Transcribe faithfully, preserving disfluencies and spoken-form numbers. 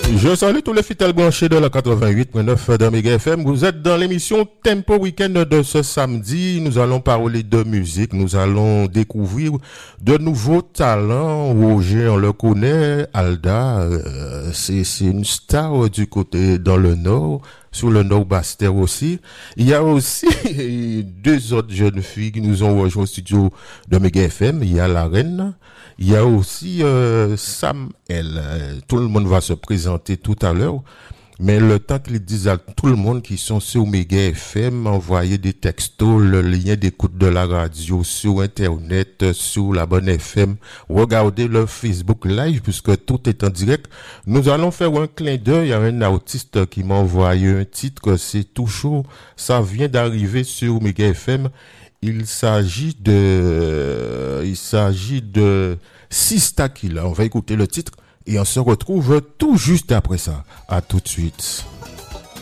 Je salue tous les fidèles branchés de la quatre-vingt-huit point neuf de Méga F M. Vous êtes dans l'émission Tempo Week-end de ce samedi. Nous allons parler de musique. Nous allons découvrir de nouveaux talents. Roger, on le connaît. Alda, euh, c'est, c'est une star du côté dans le Nord. Sur le Nord Bastère aussi. Il y a aussi deux autres jeunes filles qui nous ont rejoint au studio de Méga F M. Il y a la reine. Il y a aussi euh, Sam L. Tout le monde va se présenter tout à l'heure. Mais le temps qu'ils disent à tout le monde qui sont sur Méga F M, envoyer des textos, le lien d'écoute de la radio sur Internet, sur la bonne F M, regardez le Facebook Live puisque tout est en direct. Nous allons faire un clin d'œil. Il y a un artiste qui m'a envoyé un titre, c'est toujours, ça vient d'arriver sur Méga F M. Il s'agit de, il s'agit de Sista Killa. On va écouter le titre et on se retrouve tout juste après ça. À tout de suite.